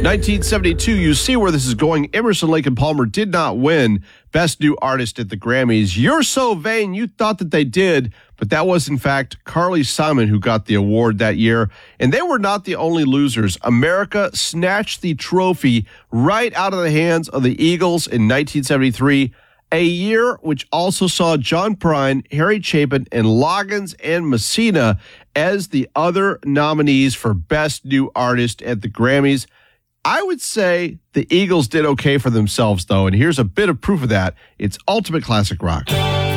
1972, you see where this is going. Emerson, Lake and Palmer did not win Best New Artist at the Grammys. You're So Vain, you thought that they did, but that was, in fact, Carly Simon who got the award that year. And they were not the only losers. America snatched the trophy right out of the hands of the Eagles in 1973, a year which also saw John Prine, Harry Chapin, and Loggins and Messina as the other nominees for Best New Artist at the Grammys. I would say the Eagles did okay for themselves, though, and here's a bit of proof of that. It's Ultimate Classic Rock.